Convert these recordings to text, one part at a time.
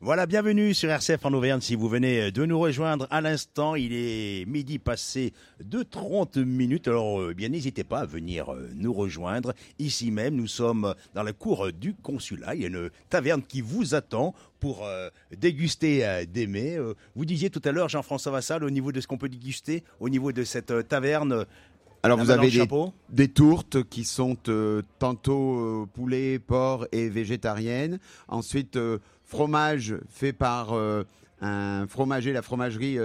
Voilà, bienvenue sur RCF en Auvergne. Si vous venez de nous rejoindre à l'instant, il est midi passé de 30 minutes. Alors, bien, n'hésitez pas à venir nous rejoindre. Ici même, nous sommes dans la cour du consulat. Il y a une taverne qui vous attend pour déguster des mets. Vous disiez tout à l'heure, Jean-François Vassal, au niveau de ce qu'on peut déguster, au niveau de cette taverne. Alors vous avez des tourtes qui sont tantôt poulet, porc et végétariennes. Ensuite, fromage fait par un fromager, la fromagerie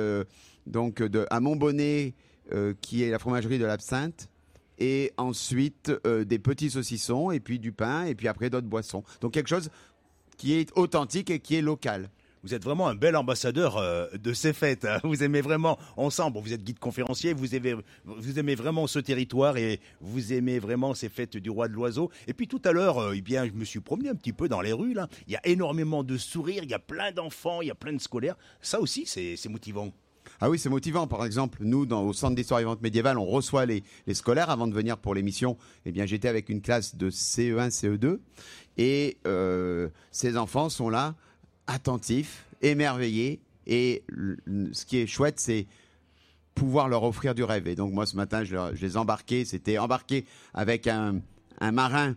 à Montbonnet, qui est la fromagerie de l'Absinthe. Et ensuite, des petits saucissons et puis du pain et puis après d'autres boissons. Donc quelque chose qui est authentique et qui est local. Vous êtes vraiment un bel ambassadeur de ces fêtes. Hein. Vous aimez vraiment, ensemble, vous êtes guide conférencier, vous aimez vraiment ce territoire et vous aimez vraiment ces fêtes du roi de l'oiseau. Et puis tout à l'heure, je me suis promené un petit peu dans les rues. Là. Il y a énormément de sourires, il y a plein d'enfants, il y a plein de scolaires. Ça aussi, c'est motivant. Ah oui, c'est motivant. Par exemple, nous, au Centre d'histoire et vente médiévale, on reçoit les scolaires avant de venir pour l'émission. Eh bien, j'étais avec une classe de CE1, CE2 et ces enfants sont là, attentifs, émerveillés. Et ce qui est chouette, c'est pouvoir leur offrir du rêve. Et donc, moi, ce matin, je les embarquais. C'était embarqué avec un marin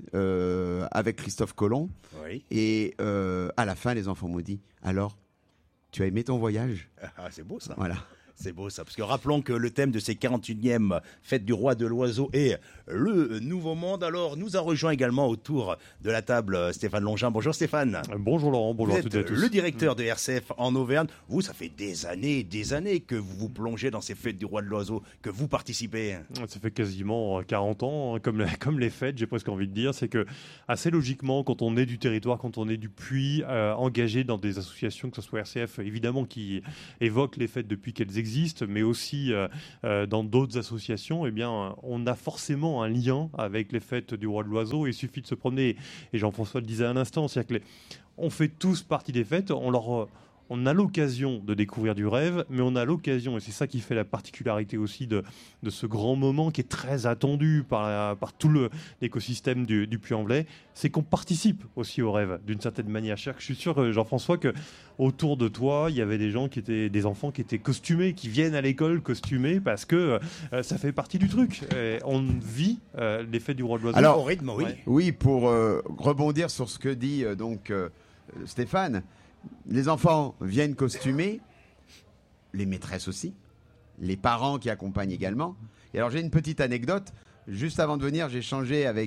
avec Christophe Colomb. Oui. Et à la fin, les enfants m'ont dit, alors, tu as aimé ton voyage ? Ah, c'est beau ça. Voilà. C'est beau ça, parce que rappelons que le thème de ces 41e fêtes du roi de l'oiseau est le nouveau monde. Alors, nous a rejoint également autour de la table Stéphane Longin. Bonjour Stéphane. Bonjour Laurent, bonjour à toutes et à tous. Le directeur de RCF en Auvergne. Vous, ça fait des années que vous vous plongez dans ces fêtes du roi de l'oiseau, que vous participez. Ça fait quasiment 40 ans, comme les fêtes, j'ai presque envie de dire. C'est que, assez logiquement, quand on est du territoire, quand on est du Puy, engagé dans des associations, que ce soit RCF, évidemment, qui évoquent les fêtes depuis qu'elles existent, mais aussi dans d'autres associations, eh bien, on a forcément un lien avec les fêtes du roi de l'oiseau. Il suffit de se promener, et Jean-François le disait à l'instant, c'est-à-dire que on fait tous partie des fêtes, on a l'occasion de découvrir du rêve, mais on a l'occasion, et c'est ça qui fait la particularité aussi de ce grand moment qui est très attendu par tout l'écosystème du Puy-en-Velay, c'est qu'on participe aussi au rêve d'une certaine manière. Je suis sûr, Jean-François, que autour de toi, il y avait des enfants qui étaient costumés, qui viennent à l'école costumés, parce que ça fait partie du truc. Et on vit les fêtes du roi de l'oiseau. Alors, au rythme, oui. Oui, pour rebondir sur ce que dit Stéphane, les enfants viennent costumés, les maîtresses aussi, les parents qui accompagnent également. Et alors j'ai une petite anecdote. Juste avant de venir, j'ai échangé avec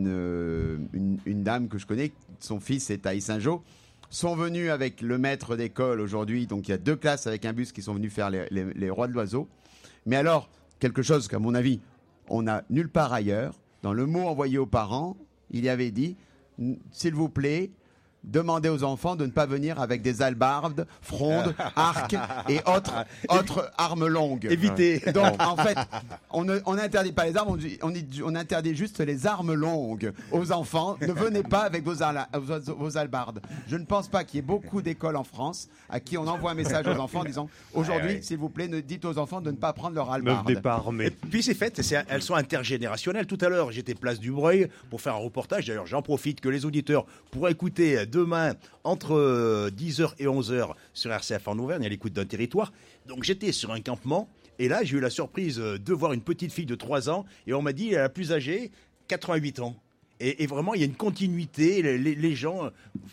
une dame que je connais. Son fils est à Yssingeaux. Sont venus avec le maître d'école aujourd'hui. Donc il y a 2 classes avec un bus qui sont venus faire les rois de l'oiseau. Mais alors, quelque chose qu'à mon avis, on n'a nulle part ailleurs. Dans le mot envoyé aux parents, il y avait dit « S'il vous plaît ». Demandez aux enfants de ne pas venir avec des hallebardes, frondes, arcs et autres armes longues. Évitez. Donc, en fait, on n'interdit pas les armes, on interdit juste les armes longues aux enfants. Ne venez pas avec vos hallebardes. Je ne pense pas qu'il y ait beaucoup d'écoles en France à qui on envoie un message aux enfants en disant aujourd'hui, s'il vous plaît, dites aux enfants de ne pas prendre leur hallebarde. Ne venez pas armés. Et puis ces fêtes, elles sont intergénérationnelles. Tout à l'heure, j'étais place du Breuil pour faire un reportage. D'ailleurs, j'en profite que les auditeurs pourraient écouter demain entre 10h et 11h sur RCF en Auvergne à l'écoute d'un territoire. Donc j'étais sur un campement et là j'ai eu la surprise de voir une petite fille de 3 ans et on m'a dit la plus âgée 88 ans. Et vraiment il y a une continuité, les gens...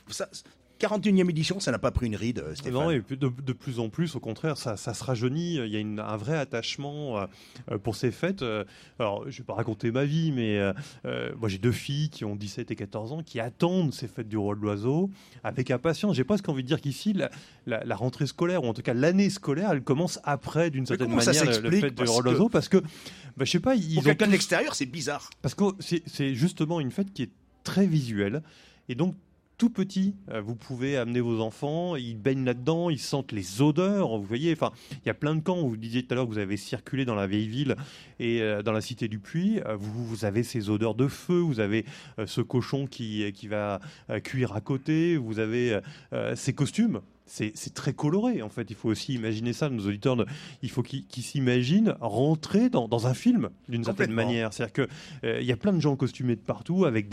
41e édition, ça n'a pas pris une ride, Stéphane. Non, et de plus en plus, au contraire, ça se rajeunit. Il y a un vrai attachement pour ces fêtes. Alors, je ne vais pas raconter ma vie, mais moi, j'ai 2 filles qui ont 17 et 14 ans qui attendent ces fêtes du roi de l'oiseau avec impatience. J'ai presque envie de dire qu'ici, la rentrée scolaire, ou en tout cas l'année scolaire, elle commence après, d'une certaine manière, la fête du roi de l'oiseau, parce que, je sais pas, pour quelqu'un de l'extérieur, c'est bizarre. Parce que c'est justement une fête qui est très visuelle, et donc tout petit, vous pouvez amener vos enfants, ils baignent là-dedans, ils sentent les odeurs, vous voyez, enfin, il y a plein de camps, vous disiez tout à l'heure que vous avez circulé dans la vieille ville et dans la cité du Puy, vous avez ces odeurs de feu, vous avez ce cochon qui va cuire à côté, vous avez ces costumes c'est très coloré en fait. Il faut aussi imaginer ça, nos auditeurs, il faut qu'ils s'imaginent rentrer dans un film d'une certaine manière. C'est-à-dire qu'il y a plein de gens costumés de partout avec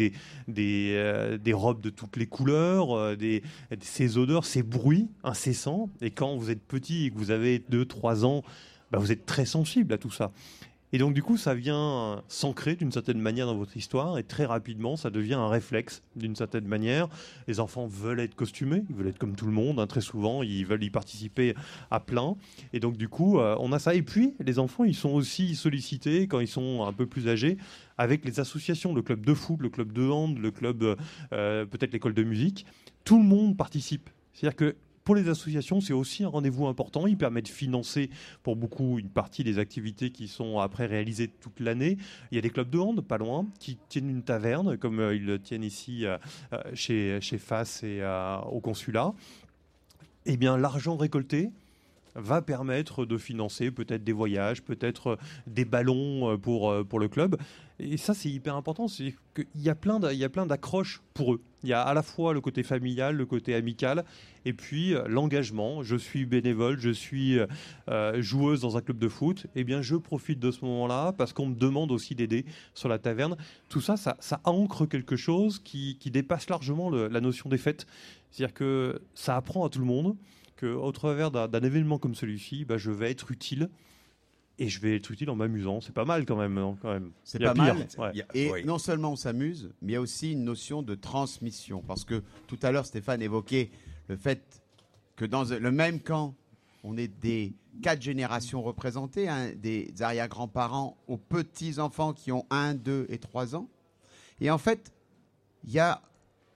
des robes de toutes les couleurs, ces odeurs, ces bruits incessants. Et quand vous êtes petit et que vous avez 2-3 ans, vous êtes très sensible à tout ça. Et donc, du coup, ça vient s'ancrer d'une certaine manière dans votre histoire et très rapidement, ça devient un réflexe d'une certaine manière. Les enfants veulent être costumés, ils veulent être comme tout le monde, très souvent, ils veulent y participer à plein. Et donc, du coup, on a ça. Et puis, les enfants, ils sont aussi sollicités quand ils sont un peu plus âgés avec les associations, le club de foot, le club de hand, le club, peut-être l'école de musique. Tout le monde participe. C'est-à-dire que pour les associations, c'est aussi un rendez-vous important. Il permet de financer pour beaucoup une partie des activités qui sont après réalisées toute l'année. Il y a des clubs de hand, pas loin, qui tiennent une taverne, comme ils le tiennent ici chez FAS et au consulat. Eh bien, l'argent récolté va permettre de financer peut-être des voyages, peut-être des ballons pour le club. Et ça, c'est hyper important. C'est qu'il y a plein d'accroches pour eux. Il y a à la fois le côté familial, le côté amical, et puis l'engagement. Je suis bénévole, je suis joueuse dans un club de foot. Eh bien, je profite de ce moment-là parce qu'on me demande aussi d'aider sur la taverne. Tout ça, ça ancre quelque chose qui dépasse largement la notion des fêtes. C'est-à-dire que ça apprend à tout le monde qu'au travers d'un événement comme celui-ci, je vais être utile. Et je vais être utile en m'amusant. C'est pas mal quand même. Non, quand même. C'est pas mal. Ouais. Et non seulement on s'amuse, mais il y a aussi une notion de transmission. Parce que tout à l'heure, Stéphane évoquait le fait que dans le même camp, on est des 4 générations représentées, des arrière-grands-parents aux petits-enfants qui ont 1, 2 et 3 ans. Et en fait, il y a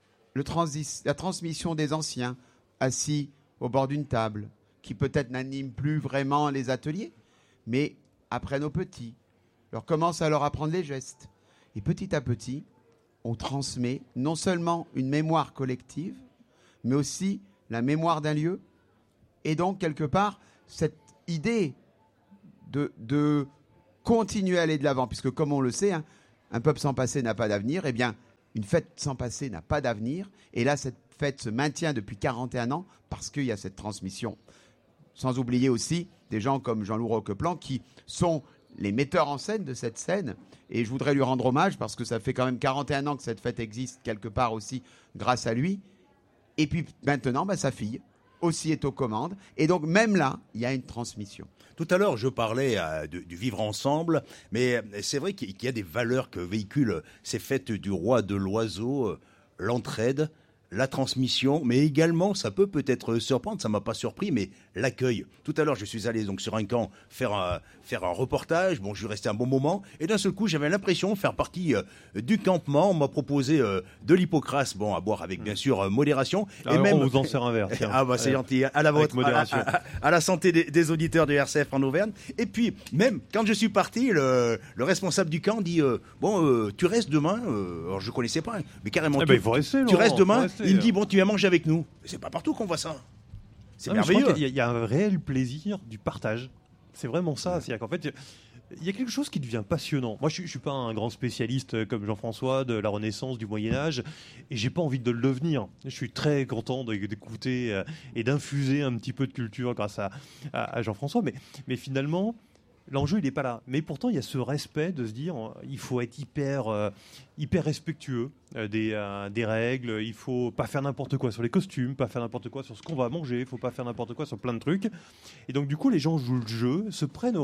la transmission des anciens assis au bord d'une table, qui peut-être n'animent plus vraiment les ateliers, mais apprennent aux petits, leur commencent à leur apprendre les gestes. Et petit à petit, on transmet non seulement une mémoire collective, mais aussi la mémoire d'un lieu. Et donc, quelque part, cette idée de continuer à aller de l'avant, puisque comme on le sait, un peuple sans passé n'a pas d'avenir, eh bien, une fête sans passé n'a pas d'avenir. Et là, cette fête se maintient depuis 41 ans parce qu'il y a cette transmission. Sans oublier aussi des gens comme Jean-Loup Roqueplan qui sont les metteurs en scène de cette scène. Et je voudrais lui rendre hommage parce que ça fait quand même 41 ans que cette fête existe quelque part aussi grâce à lui. Et puis maintenant, sa fille aussi est aux commandes. Et donc même là, il y a une transmission. Tout à l'heure, je parlais du vivre ensemble, mais c'est vrai qu'il y a des valeurs que véhiculent ces fêtes du roi de l'oiseau, l'entraide, la transmission, mais également, ça peut-être surprendre, ça m'a pas surpris, mais l'accueil. Tout à l'heure, je suis allé donc sur un camp faire un reportage. Bon, je suis resté un bon moment, et d'un seul coup, j'avais l'impression de faire partie du campement. On m'a proposé de l'hypocrase, bon, à boire avec bien sûr modération. Alors, et même, on vous en sert un verre. Ah c'est gentil. À la vôtre, modération. À la santé des auditeurs de RCF en Auvergne. Et puis, même quand je suis parti, le responsable du camp dit tu restes demain. Alors je connaissais pas, mais carrément. Il faut rester, tu restes demain. Il me dit tu viens manger avec nous. Mais c'est pas partout qu'on voit ça. C'est merveilleux. Il y a un réel plaisir du partage. C'est vraiment ça. C'est-à-dire qu'en fait, il y a quelque chose qui devient passionnant. Moi, je suis pas un grand spécialiste comme Jean-François de la Renaissance, du Moyen-Âge, et j'ai pas envie de le devenir. Je suis très content d'écouter et d'infuser un petit peu de culture grâce à Jean-François, mais finalement, l'enjeu, il n'est pas là. Mais pourtant, il y a ce respect de se dire il faut être hyper respectueux des règles. Il ne faut pas faire n'importe quoi sur les costumes, pas faire n'importe quoi sur ce qu'on va manger. Il ne faut pas faire n'importe quoi sur plein de trucs. Et donc, du coup, les gens jouent le jeu, se prennent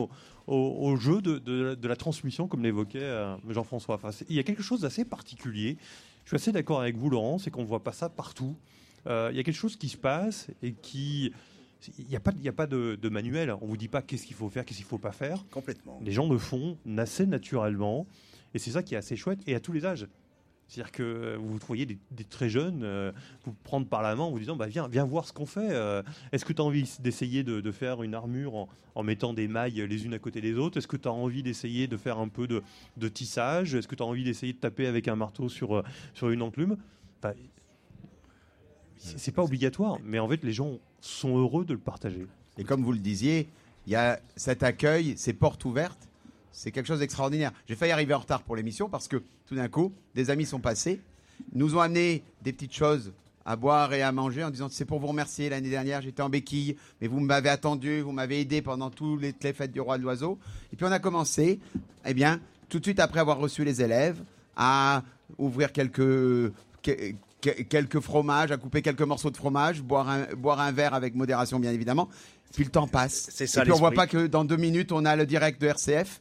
au jeu de la transmission, comme l'évoquait Jean-François. Enfin, il y a quelque chose d'assez particulier. Je suis assez d'accord avec vous, Laurent, c'est qu'on ne voit pas ça partout. Il y a quelque chose qui se passe et qui... Il n'y a pas de manuel. On ne vous dit pas qu'est-ce qu'il faut faire, qu'est-ce qu'il ne faut pas faire. Complètement. Les gens le font assez naturellement. Et c'est ça qui est assez chouette. Et à tous les âges. C'est-à-dire que vous voyez des très jeunes vous prendre par la main en vous disant viens voir ce qu'on fait. Est-ce que tu as envie d'essayer de faire une armure en mettant des mailles les unes à côté des autres? Est-ce que tu as envie d'essayer de faire un peu de tissage? Est-ce que tu as envie d'essayer de taper avec un marteau sur une enclume? C'est pas obligatoire, mais en fait, les gens sont heureux de le partager. Et comme vous le disiez, il y a cet accueil, ces portes ouvertes. C'est quelque chose d'extraordinaire. J'ai failli arriver en retard pour l'émission parce que tout d'un coup, des amis sont passés, nous ont amené des petites choses à boire et à manger en disant c'est pour vous remercier, l'année dernière j'étais en béquille, mais vous m'avez attendu, vous m'avez aidé pendant toutes les fêtes du roi de l'oiseau. Et puis on a commencé, eh bien, tout de suite après avoir reçu les élèves, à ouvrir quelques fromages, à couper quelques morceaux de fromage, boire un verre avec modération bien évidemment. Puis le temps passe. C'est ça, et puis on voit l'esprit. pas que dans 2 minutes on a le direct de RCF.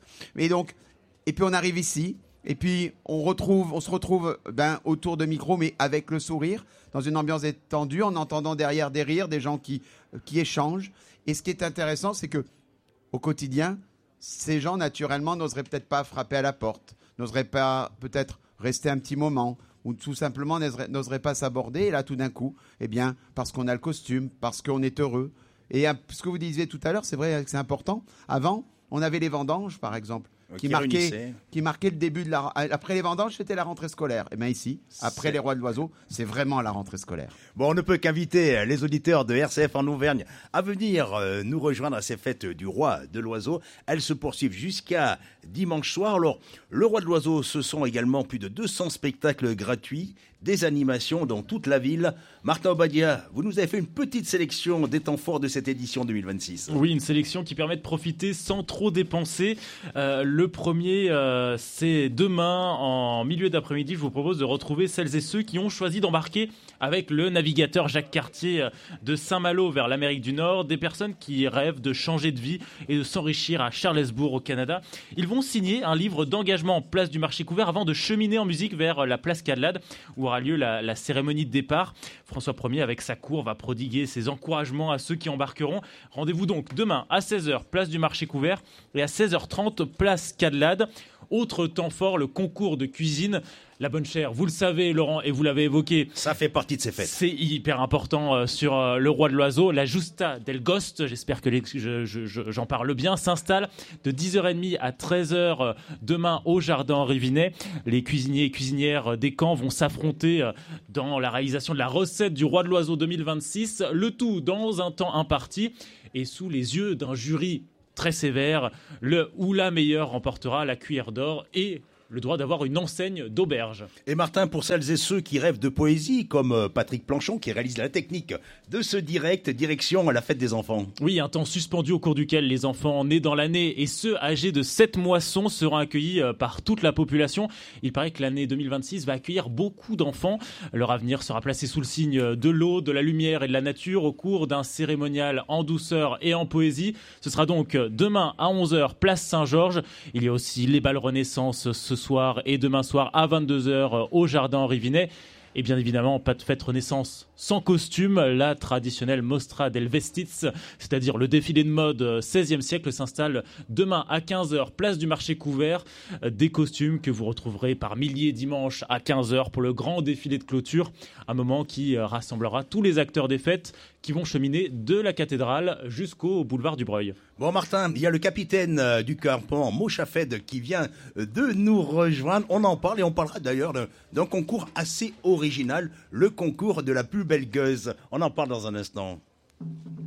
Et puis on arrive ici. Et puis on se retrouve autour de micro, mais avec le sourire, dans une ambiance détendue, en entendant derrière des rires, des gens qui échangent. Et ce qui est intéressant, c'est que au quotidien, ces gens naturellement n'oseraient peut-être pas frapper à la porte, n'oseraient pas peut-être rester un petit moment, ou tout simplement n'oseraient pas s'aborder. Et là, tout d'un coup, eh bien, parce qu'on a le costume, parce qu'on est heureux. Et ce que vous disiez tout à l'heure, c'est vrai que c'est important. Avant, on avait les vendanges, par exemple, qui marquaient le début de après les vendanges, c'était la rentrée scolaire. Et bien ici, après les rois de l'oiseau, c'est vraiment la rentrée scolaire. Bon, on ne peut qu'inviter les auditeurs de RCF en Auvergne à venir nous rejoindre à ces fêtes du roi de l'oiseau. Elles se poursuivent jusqu'à dimanche soir. Alors, le roi de l'oiseau, ce sont également plus de 200 spectacles gratuits, des animations dans toute la ville. Martin Obadia, vous nous avez fait une petite sélection des temps forts de cette édition 2026. Oui, une sélection qui permet de profiter sans trop dépenser. Le premier, c'est demain, en milieu d'après-midi. Je vous propose de retrouver celles et ceux qui ont choisi d'embarquer avec le navigateur Jacques Cartier de Saint-Malo vers l'Amérique du Nord. Des personnes qui rêvent de changer de vie et de s'enrichir à Charlesbourg au Canada. Ils vont signer un livre d'engagement en place du marché couvert avant de cheminer en musique vers la place Cadelade où aura lieu la cérémonie de départ. François Ier, avec sa cour, va prodiguer ses encouragements à ceux qui embarqueront. Rendez-vous donc demain à 16h, place du marché couvert, et à 16h30, place Cadelade. Autre temps fort, le concours de cuisine. La bonne chère, vous le savez Laurent, et vous l'avez évoqué. Ça fait partie de ces fêtes. C'est hyper important sur le roi de l'oiseau. La Justa del Gost, j'espère que j'en parle bien, s'installe de 10h30 à 13h demain au jardin Henri Vinet. Les cuisiniers et cuisinières des camps vont s'affronter dans la réalisation de la recette du roi de l'oiseau 2026. Le tout dans un temps imparti et sous les yeux d'un jury très sévère. Le ou la meilleure remportera la cuillère d'or et le droit d'avoir une enseigne d'auberge. Et Martin, pour celles et ceux qui rêvent de poésie, comme Patrick Planchon qui réalise la technique de ce direct, direction à la fête des enfants. Oui, un temps suspendu au cours duquel les enfants nés dans l'année et ceux âgés de 7 moissons seront accueillis par toute la population. Il paraît que l'année 2026 va accueillir beaucoup d'enfants. Leur avenir sera placé sous le signe de l'eau, de la lumière et de la nature au cours d'un cérémonial en douceur et en poésie. Ce sera donc demain à 11h, place Saint-Georges. Il y a aussi les balles Renaissance ce soir et demain soir à 22h au jardin Henri Vinet. Et bien évidemment, pas de fête Renaissance sans costume. La traditionnelle Mostra del Vestits, c'est-à-dire le défilé de mode 16e siècle, s'installe demain à 15h, place du marché couvert. Des costumes que vous retrouverez par milliers dimanche à 15h pour le grand défilé de clôture. Un moment qui rassemblera tous les acteurs des fêtes qui vont cheminer de la cathédrale jusqu'au boulevard du Breuil. Bon Martin, il y a le capitaine du campement Mochafed qui vient de nous rejoindre. On en parle et on parlera d'ailleurs d'un concours assez original, le concours de la plus belle gueuse. On en parle dans un instant.